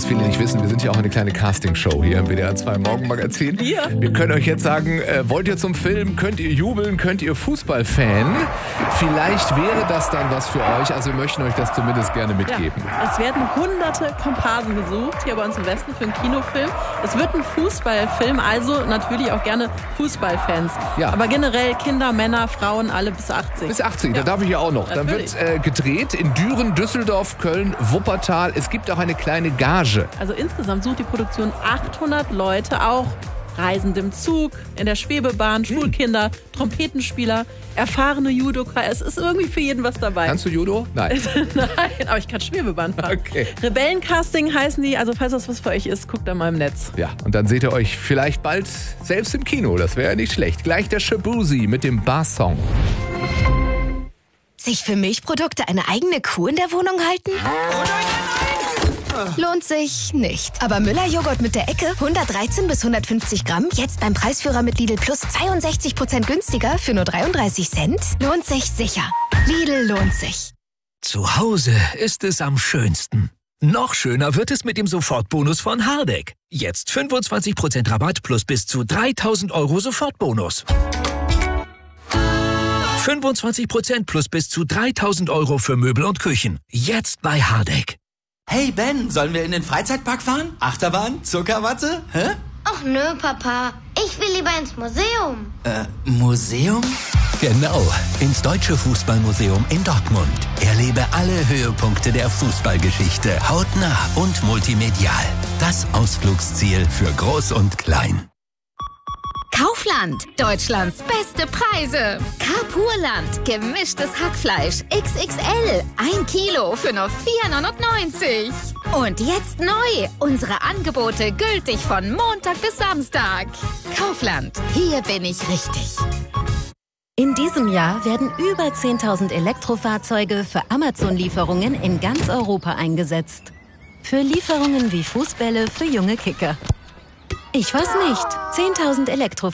viele nicht wissen, wir sind ja auch eine kleine Castingshow hier im WDR 2 Morgenmagazin. Wir können euch jetzt sagen, wollt ihr zum Film, könnt ihr jubeln, könnt ihr Fußballfan? Vielleicht wäre das dann was für euch, also wir möchten euch das zumindest gerne mitgeben. Ja, es werden hunderte Komparsen gesucht hier bei uns im Westen für einen Kinofilm. Es wird ein Fußballfilm, also natürlich auch gerne Fußballfans. Ja. Aber generell Kinder, Männer, Frauen, alle bis 80. Bis 80, da darf ich ja auch noch. Dann wird gedreht in Düren, Düsseldorf, Köln, Wuppertal. Es gibt auch eine kleine Gage. Also insgesamt sucht die Produktion 800 Leute, auch Reisende im Zug, in der Schwebebahn, Schulkinder, Trompetenspieler, erfahrene Judoka. Es ist irgendwie für jeden was dabei. Kannst du Judo? Nein. Nein, aber ich kann Schwebebahn fahren. Okay. Rebellencasting heißen die, also falls das was für euch ist, guckt da mal im Netz. Ja, und dann seht ihr euch vielleicht bald selbst im Kino. Das wäre ja nicht schlecht. Gleich der Shabuzi mit dem Bar-Song. Sich für Milchprodukte eine eigene Kuh in der Wohnung halten? Lohnt sich nicht. Aber Müller-Joghurt mit der Ecke, 113 bis 150 Gramm, jetzt beim Preisführer mit Lidl Plus 62% günstiger für nur 33 Cent? Lohnt sich sicher. Lidl lohnt sich. Zu Hause ist es am schönsten. Noch schöner wird es mit dem Sofortbonus von Hardegg. Jetzt 25% Rabatt plus bis zu 3.000 € Sofortbonus. 25% plus bis zu 3.000 € für Möbel und Küchen. Jetzt bei Hardegg. Hey Ben, sollen wir in den Freizeitpark fahren? Achterbahn? Zuckerwatte? Hä? Ach nö, Papa. Ich will lieber ins Museum. Museum? Genau, ins Deutsche Fußballmuseum in Dortmund. Erlebe alle Höhepunkte der Fußballgeschichte hautnah und multimedial. Das Ausflugsziel für Groß und Klein. Kaufland, Deutschlands beste Preise. Carpurland, gemischtes Hackfleisch, XXL, 1 Kilo für nur 4,99 €. Und jetzt neu, unsere Angebote gültig von Montag bis Samstag. Kaufland, hier bin ich richtig. In diesem Jahr werden über 10.000 Elektrofahrzeuge für Amazon-Lieferungen in ganz Europa eingesetzt. Für Lieferungen wie Fußbälle für junge Kicker. Ich weiß nicht. 10.000 Elektrofahrzeuge.